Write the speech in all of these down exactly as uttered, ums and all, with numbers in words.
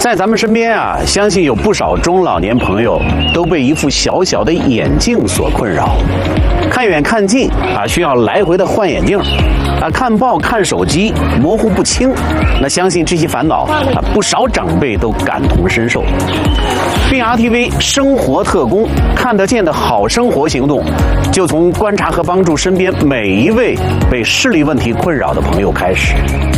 在咱们身边啊，相信有不少中老年朋友都被一副小小的眼镜所困扰，看远看近啊，需要来回的换眼镜，啊，看报看手机模糊不清。那相信这些烦恼啊，不少长辈都感同身受。B R T V 生活特工看得见的好生活行动，就从观察和帮助身边每一位被视力问题困扰的朋友开始。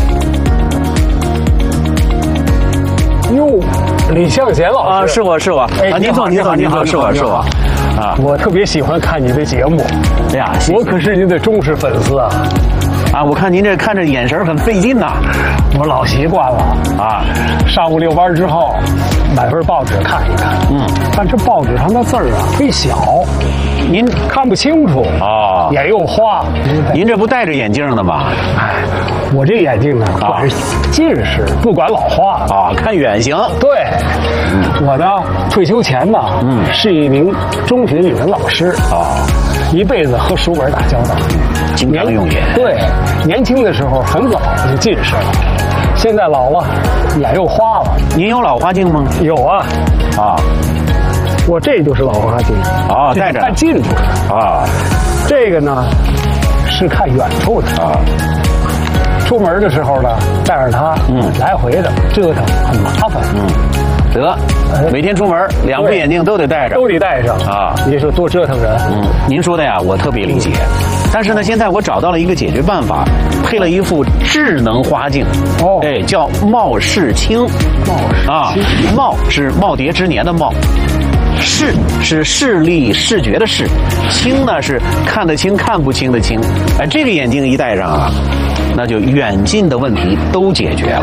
哟，李向贤老师啊，是我是我哎啊，您坐您坐您坐，是我是我啊， 我特别喜欢看你的节目， 哎呀，谢谢我可是您的忠实粉丝啊！ 啊，我看您这看着眼神很费劲呐， 我老习惯了啊， 上午遛弯之后买份报纸看一看， 嗯， 但是报纸上的字儿啊忒小，您看不清楚哦眼又花。 您这不戴着眼镜呢吗？ 哎，我这眼镜呢，不管是近视，不管老花啊，看远行。 对，我呢退休前呢， 嗯是一名中学语文老师啊， 一辈子和书本打交道， 经常用眼。 对，年轻的时候很早就近视了，现在老了，眼又花了。 您有老花镜吗？ 有啊， 啊我这就是老花镜啊，戴着看近处的。 啊这个呢是看远处的。 啊， 出门的时候呢，带着它， 嗯来回的折腾很麻烦， 嗯，得，每天出门两副眼镜都得戴着。 都得带上啊你说多折腾人。 嗯，您说的呀，我特别理解。但是呢，现在我找到了一个解决办法，配了一副智能花镜。 哦哎，叫貌视清。 貌视啊，貌是耄耋之年的貌，视是视力视觉的视，清呢是看得清看不清的清。哎，这个眼镜一戴上啊，那就远近的问题都解决了。